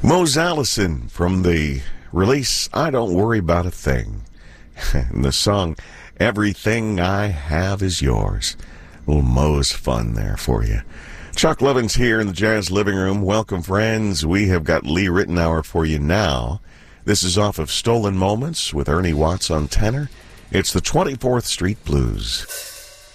Mose Allison from the release I Don't Worry About a Thing. And the song Everything I Have Is Yours. A little Mose fun there for you. Chuck Lovins here in the Jazz Living Room. Welcome, friends. We have got Lee Ritenour for you now. This is off of Stolen Moments with Ernie Watts on tenor. It's the 24th Street Blues.